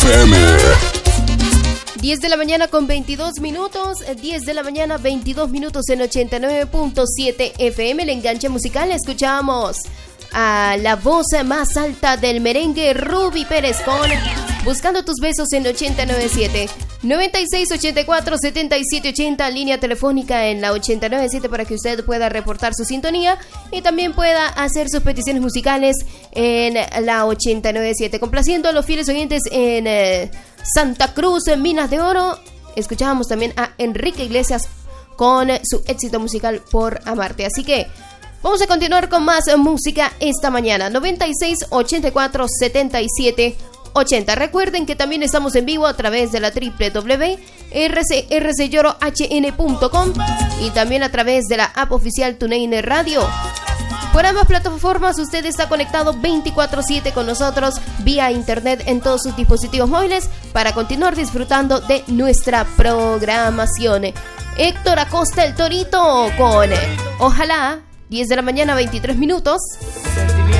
FM. 10 de la mañana con 22 minutos, 10 de la mañana 22 minutos en 89.7 FM, el enganche musical. Escuchamos a la voz más alta del merengue, Ruby Pérez, con Buscando tus besos en 89.7. 9684-7780, línea telefónica en la 89.7 para que usted pueda reportar su sintonía y también pueda hacer sus peticiones musicales en la 89.7. Complaciendo a los fieles oyentes en Santa Cruz, en Minas de Oro. Escuchábamos también a Enrique Iglesias con su éxito musical Por Amarte. Así que vamos a continuar con más música esta mañana. 9684-7780. Recuerden que también estamos en vivo a través de la www.rcjorohn.com y también a través de la app oficial TuneIn Radio. Por ambas plataformas usted está conectado 24/7 con nosotros vía internet en todos sus dispositivos móviles para continuar disfrutando de nuestra programación. Héctor Acosta, el Torito, con Ojalá, 10 de la mañana 23 minutos.